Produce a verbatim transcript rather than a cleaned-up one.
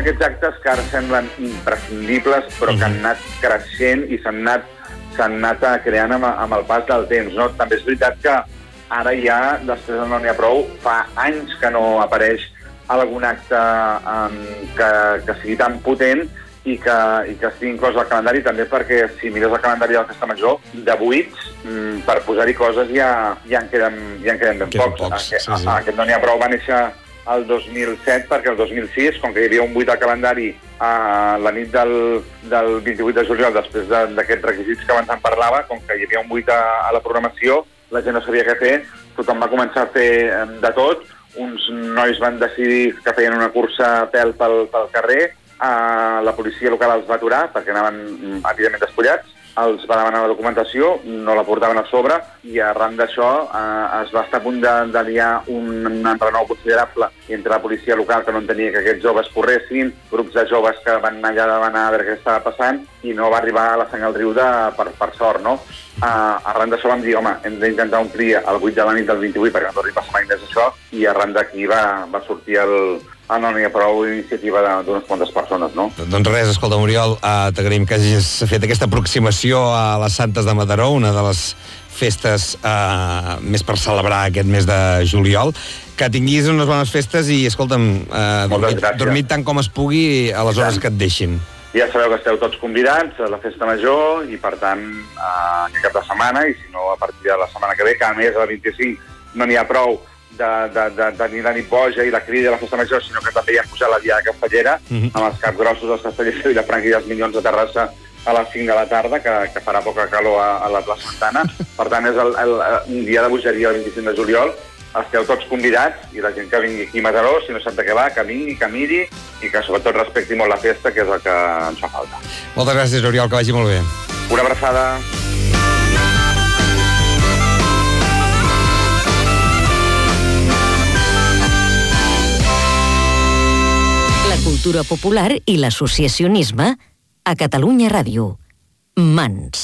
d'aquests actes que ara semblen imprescindibles, però que han anat creixent i s'han anat, s'han anat creant amb, amb el pas del temps, no? També és veritat que ara ja, després de No n'hi ha prou, fa anys que no apareix algun acte um, que, que sigui tan potent i que, i que estigui inclòs al calendari, també perquè si mires el calendari de la Festa Major, de buits, mm, per posar-hi coses ja, ja, en queden, ja en queden ben queden pocs. pocs Aquest, sí, sí. aquest No n'hi ha prou va néixer el dos mil set, perquè el dos mil sis, com que hi havia un buit al calendari a la nit del, del vint-i-vuit de juliol, després de, d'aquests requisits que abans en parlava, com que hi havia un buit a, a la programació, la gent no sabia què fer, tothom va començar a fer de tot, uns nois van decidir que feien una cursa a pèl pel, pel carrer, Uh, la policia local els va aturar perquè anaven, evidentment, despullats, els va demanar la documentació, no la portaven a sobre i arran d'això uh, es va estar a punt de, de liar un, un enrenou considerable entre la policia local, que no entenia que aquests joves corressin, grups de joves que van anar allà van anar a veure què estava passant i no va arribar a la sang al riu de, per, per sort, no? Uh, arran d'això vam dir, home, hem d'intentar omplir el vuit de la nit del vint-i-vuit perquè no torni a passar mai més això, i arran d'aquí va, va sortir el, el No n'hi ha prou, iniciativa d'unes quantes persones, no? Doncs res, escolta, Oriol, uh, t'agraïm que hagis fet aquesta aproximació a les Santes de Mataró, una de les festes uh, més per celebrar aquest mes de juliol. Que tinguis unes bones festes i, escolta'm, uh, dormit, dormit tant com es pugui a les hores que et deixin. Ja sabeu que esteu tots convidats a la Festa Major i, per tant, uh, aquest cap de setmana, i si no, a partir de la setmana que ve, que a més, a la vint-i-cinc, no n'hi ha prou de, de, de, de tenir la nit boja i la crida de la Festa Major, sinó que també hi ha posat la Diada Castellera, mm-hmm. amb els caps grossos, els castellers de Vilafranca i els Minyons de Terrassa a les cinc de la tarda, que, que farà poca calor a, a la plaça Santana. Per tant, és el, el, un dia de bogeria el vint-i-cinc de juliol. Esteu tots convidats i la gent que vingui aquí a Mataró, si no sap de què va, que vingui, que miri i que sobretot respecti molt la festa, que és el que ens fa falta. Moltes gràcies, Oriol, que vagi molt bé. Una abraçada. La cultura popular i l'associacionisme a Catalunya Ràdio. Mans.